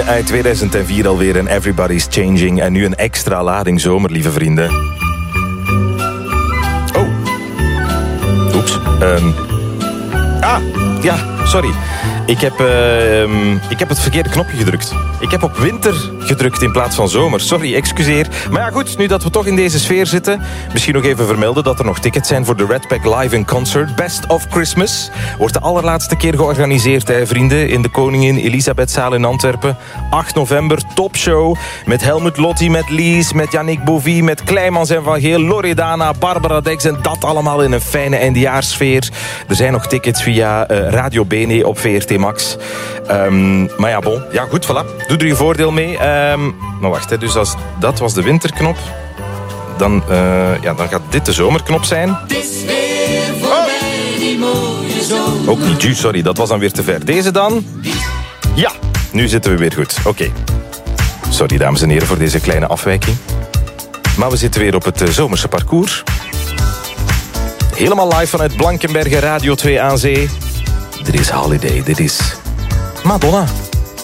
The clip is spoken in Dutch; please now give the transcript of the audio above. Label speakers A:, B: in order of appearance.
A: uit 2004 alweer en Everybody's Changing. En nu een extra lading zomer, lieve vrienden. Oh. Oeps. Ja, sorry. Ik heb het verkeerde knopje gedrukt. Ik heb op winter gedrukt in plaats van zomer. Sorry, excuseer. Maar ja goed, nu dat we toch in deze sfeer zitten... misschien nog even vermelden dat er nog tickets zijn voor de Red Pack Live in Concert. Best of Christmas. Wordt de allerlaatste keer georganiseerd, hè, vrienden. In de Koningin Elisabethzaal in Antwerpen. 8 november, topshow. Met Helmut Lotti, met Lies, met Yannick Bovie... met Kleimans en Van Geel, Loredana, Barbara Dex... en dat allemaal in een fijne eindejaarssfeer. Er zijn nog tickets via Radio Bene op VRT Max. Maar ja, bon. Ja, goed, voilà. Doe er je voordeel mee. Maar wacht, hè. Dus als dat was de winterknop... dan gaat dit de zomerknop zijn. Ook niet juist, sorry. Dat was dan weer te ver. Deze dan? Ja, nu zitten we weer goed. Oké. Sorry, dames en heren, voor deze kleine afwijking. Maar we zitten weer op het zomerse parcours. Helemaal live vanuit Blankenberge, Radio 2 aan Zee. Dit is Holiday, dit is Madonna.